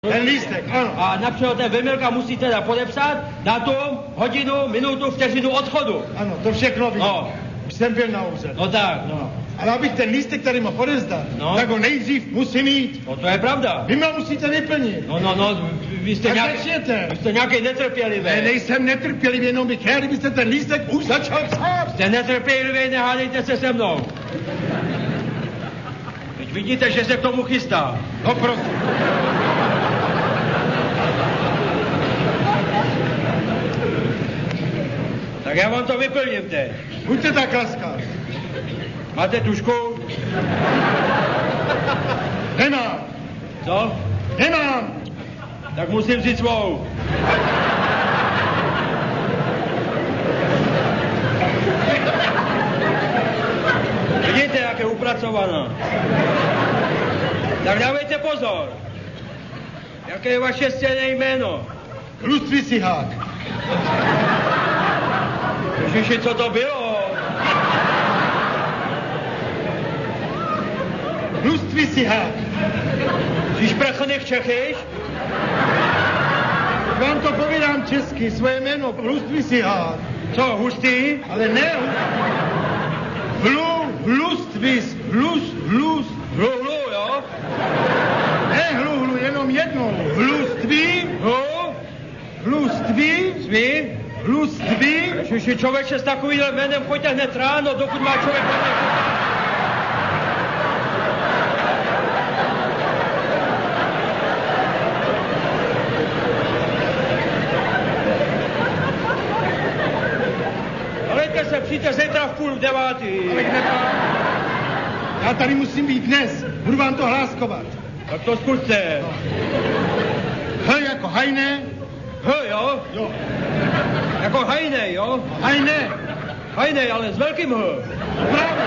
Ten lístek, ano. A například ten Vemilka musí teda podepsat datum, hodinu, minutu, vteřinu odchodu. Ano, to všechno vím. No. Už jsem byl na úřadu. No tak, no. Ale abych ten lístek tady mohl odevzdat, No. tak ho nejdřív musím mít. No to je pravda. Vy mě musíte vyplnit. No, vy jste Tak nějaký... začněte. Vy jste nějaký netrpělivý. Ne, nejsem netrpělivý, jenom bych chtěl, kdybyste ten lístek už začal psát. Jste netrpělivý, nehádejte se se mnou. Teď vidíte, že se k tomu chystá. No prosím. Tak já vám to vyplním teď. Buďte tak laskav. Máte tušku? Nemám. Co? Nemám. Tak musím vzít svou. Vidíte, jak je upracovaná. Tak dávejte pozor. Jaké je vaše stěné jméno? Lustvý Sihák. Ježiši, co to bylo? Lustvý Sihák. Jsi šprchných Čechyš? Vám to povídám česky, svoje jméno, Lustvý Sihák. Co, hustý? Ale ne. Hlustvis, Hlu, jo? Ne hlu, jenom jednou. Hluství, Svý? hluství. Ježiši, člověče s takovým jménem choďte hned ráno, dokud má člověk Alejte se, přijďte zítra v 8:30. Ale kde to? Já tady musím být dnes, budu vám to hláskovat. Tak to zkuste. H jako hajné. Jo? Jo. Jako hajnej, jo? Hajné. Hajnej, ale s velkým H. Právě.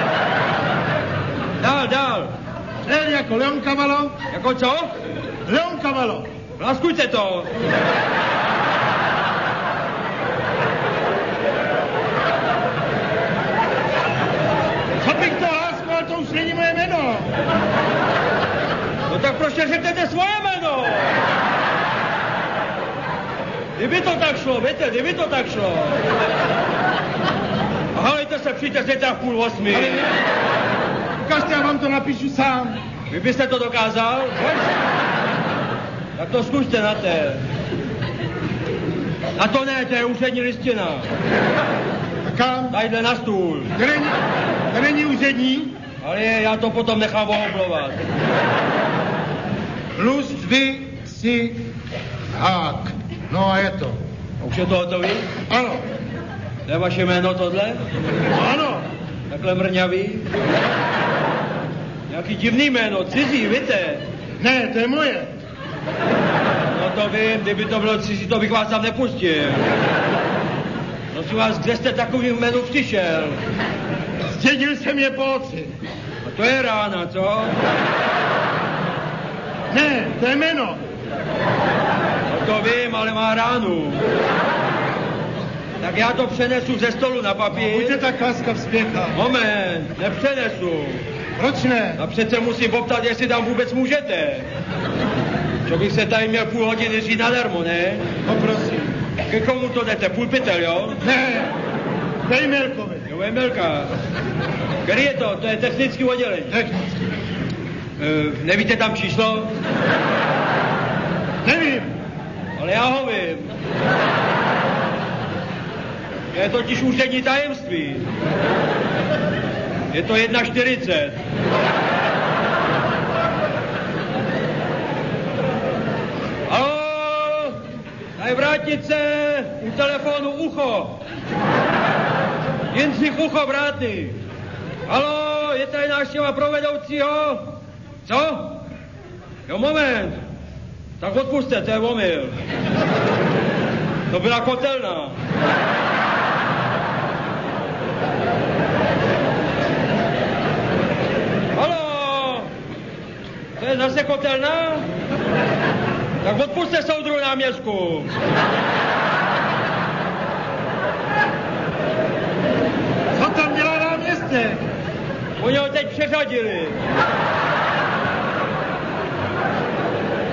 Dál. L jako Leonkavalo. Jako co? Leonkavalo. Láskujte to. Co bych to hláskoval, to už není moje jméno. No tak proč neřeknete svoje jméno? Kdyby to tak šlo, víte, kdyby to tak šlo. A halejte se, přijďte zítra v 7:30. Ale ne. Ukažte, já vám to napíšu sám. Vy byste to dokázal? Tak to zkuste na té. Na to ne, to je úřední listina. A kam? Tadyhle na stůl. To není úřední. Ale já to potom nechám ohoblovat. Lustvý Sihák. No a je to. A už je to hotový? Ano. To je vaše jméno tohle? Ano. Takhle mrňavý? Nějaký divný jméno, cizí, víte? Ne, to je moje. No to vím, kdyby to bylo cizí, to bych vás tam nepustil. Prosím vás, kde jste takovým jménu přišel? Zdědil jsem je po otci. A to je rána, co? Ne, to je jméno. No to vím, ale má ránu. Tak já to přenesu ze stolu na papír. Buďte tak laskav, spěchá. Moment, nepřenesu. Proč ne? A přece musím poptat, jestli tam vůbec můžete. Čo bych se tady měl půl hodiny říct nadarmo, ne? No prosím. Ke komu to jdete? Půl pytel, jo? Ne, Vejmelkovi. Jo, Vejmelka. Který je to? To je technický oddělení. Technicky. Nevíte tam číslo? Nevím. Ale já ho vím. Je totiž úřední tajemství. Je to 1:40. Haló? Daj vrátnice, u telefonu ucho. Jindřich Ucho, vrátný. Haló, je tady návštěva pro vedoucího? Co? Jo, moment. Tak odpuste, to je omyl. To byla kotelna. Haló, to je zase kotelna? Tak odpuste soudru náměstku. Co tam dělá náměstek? Oni ho teď přeřadili.